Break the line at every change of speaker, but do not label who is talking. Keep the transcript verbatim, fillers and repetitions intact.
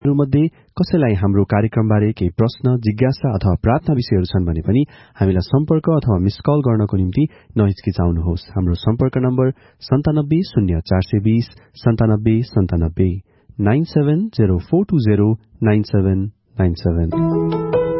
मध्ये कसैलाई हाम्रो कार्यक्रमबारे केही प्रश्न जिज्ञासा अथवा प्रार्थना विषयहरू छन् भने पनि हामीलाई सम्पर्क अथवा मिस कल गर्नको निम्ति नहिचकिचाउनुहोस्। हाम्रो सम्पर्क नम्बर सन्तानब्बे शून्य चार सय बीस सन्तानब्बे सन्तानब्बे nine seven zero four two zero nine seven nine seven.